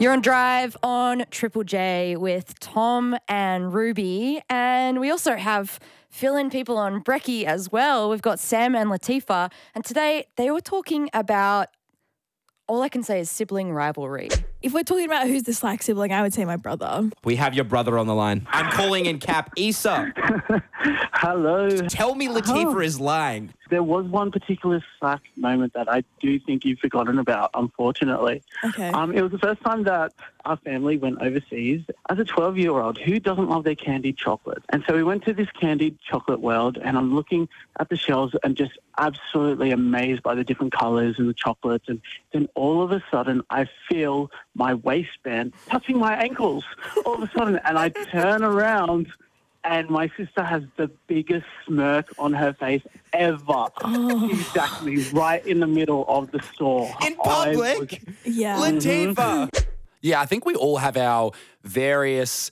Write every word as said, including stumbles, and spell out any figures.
You're on Drive on Triple J with Tom and Ruby. And we also have fill-in people on Brekkie as well. We've got Sam and Latifa. And today they were talking about, all I can say is sibling rivalry. If we're talking about who's the slack sibling, I would say my brother. We have your brother on the line. I'm calling in Cap. Issa, Hello. tell me Latifa Oh. is lying. There was one particular Slack moment that I do think you've forgotten about, unfortunately. Okay. Um, it was the first time that our family went overseas. As a twelve-year-old, who doesn't love their candied chocolate? And so we went to this candied chocolate world, and I'm looking at the shelves and just absolutely amazed by the different colours and the chocolates. And then all of a sudden, I feel my waistband touching my ankles all of a sudden, and I turn around, and my sister has the biggest smirk on her face ever. Oh. Exactly, right in the middle of the store. In I public? Yeah. Latifa. Yeah, I think we all have our various